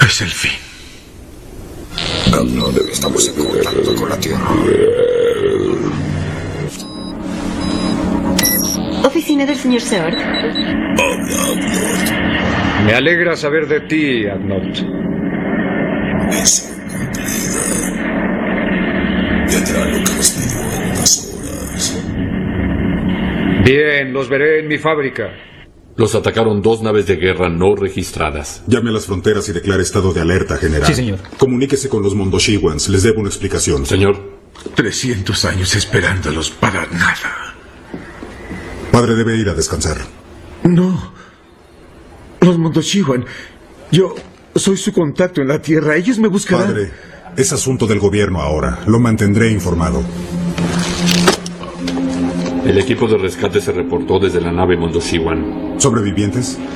Es el fin. No estamos en contacto con la Tierra. Oficina del señor Sord. Habla, Adnot. Me alegra saber de ti, Adnot. Misión cumplida. Tendrá lo que nos pidió en unas horas. Bien, los veré en mi fábrica. Los atacaron 2 naves de guerra no registradas. Llame a las fronteras y declare estado de alerta, general. Sí, señor. Comuníquese con los Mondoshiwans. Les debo una explicación. Señor, 300 años esperándolos para nada. Padre debe ir a descansar. No. Los Mondoshiwan. Yo soy su contacto en la Tierra. Ellos me buscarán. Padre, es asunto del gobierno ahora. Lo mantendré informado. el equipo de rescate se reportó desde la nave Mondoshiwan. ¿Sobrevivientes?